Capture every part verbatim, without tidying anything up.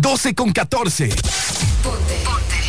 doce con catorce. Ponte. Ponte.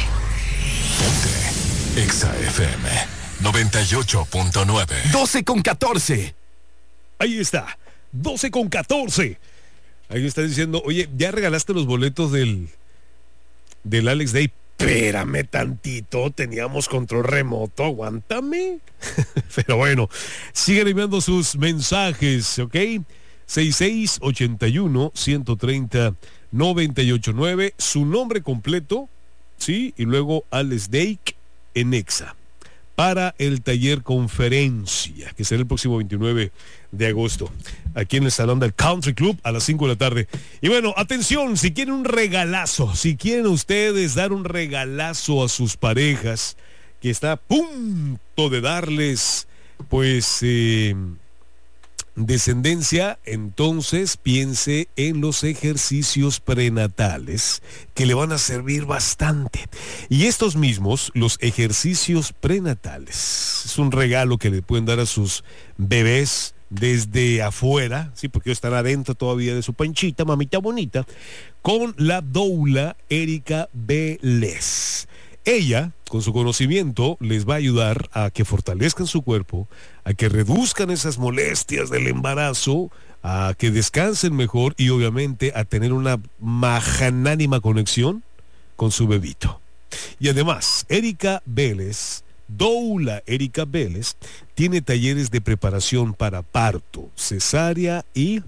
Ponte. Exa F M noventa y ocho punto nueve. doce con catorce. Ahí está. doce con catorce. Ahí está diciendo, oye, ¿ya regalaste los boletos del, del Alex Day? Espérame tantito, teníamos control remoto, aguántame. Pero bueno, sigan enviando sus mensajes, ¿ok? seis seis ocho uno, uno tres cero, nueve ocho nueve, su nombre completo, ¿sí? Y luego Alex Day en Exa, para el taller conferencia, que será el próximo veintinueve de agosto, aquí en el Salón del Country Club a las cinco de la tarde. Y bueno, atención, si quieren un regalazo, si quieren ustedes dar un regalazo a sus parejas, que está a punto de darles, pues, eh, descendencia, entonces piense en los ejercicios prenatales que le van a servir bastante. Y estos mismos, los ejercicios prenatales, es un regalo que le pueden dar a sus bebés desde afuera, sí, porque están adentro todavía de su panchita, mamita bonita, con la doula Erika Vélez. Ella, con su conocimiento, les va a ayudar a que fortalezcan su cuerpo, a que reduzcan esas molestias del embarazo, a que descansen mejor y obviamente a tener una majanánima conexión con su bebito. Y además, Erika Vélez, doula Erika Vélez, tiene talleres de preparación para parto, cesárea y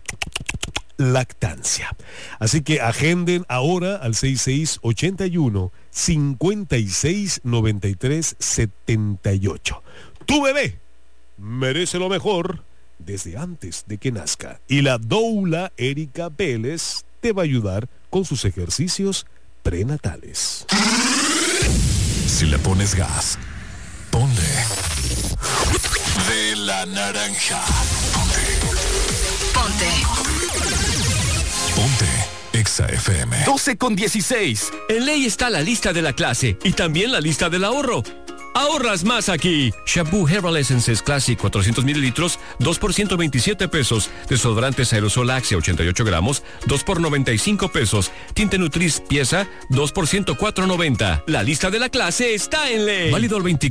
lactancia. Así que agenden ahora al seis seis ocho uno, cinco seis nueve tres siete ocho. Tu bebé merece lo mejor desde antes de que nazca. Y la doula Erika Vélez te va a ayudar con sus ejercicios prenatales. Si le pones gas, ponle de la naranja. Ponte. Ponte Exa F M. doce con dieciséis. En ley está la lista de la clase y también la lista del ahorro. Ahorras más aquí. Shampoo Herbal Essences Classic cuatrocientos mililitros, dos por ciento veintisiete pesos. Desodorantes Aerosol Axe ochenta y ocho gramos, dos por noventa y cinco pesos. Tinte Nutris pieza, dos por ciento cuatro noventa. La lista de la clase está en ley. Válido el veinticuatro.